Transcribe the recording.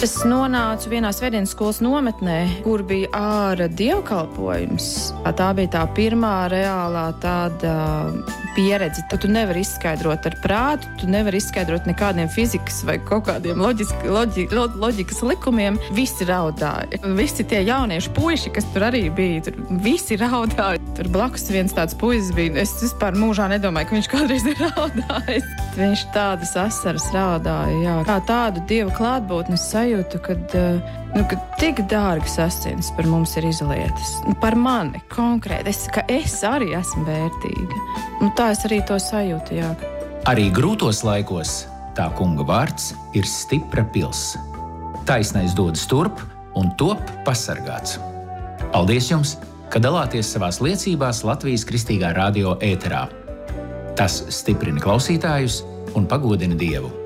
Es nonācu vienā svētdienas skolas nometnē, kur bija ārā dievkalpojums. Tā bija tā pirmā reālā tāda pieredze. Tu nevari izskaidrot ar prātu, tu nevari izskaidrot nekādiem fizikas vai kaut kādiem loģikas likumiem. Visi raudāja. Visi tie jaunieši puiši, kas tur arī bija, tur visi raudāja. Tur blakus viens tāds puisis bija. Es vispār mūžā nedomāju, ka viņš kādreiz ir raudājis. Viņš tādas asaras raudāja, jā. Kā tādu Dieva klātbūtni sajūtu, kad tik dārgas asinis par mums ir izlietas. Par mani konkrēti, ka es arī esmu vērtīga. Tā es arī to sajūtu, jā. Arī grūtos laikos tā kunga vārds ir stipra pils. Taisnais dodas turp un top pasargāts. Paldies jums, ka dalāties savās liecībās Latvijas Kristīgā radio ēterā. Tas stiprina klausītājus un pagodina Dievu.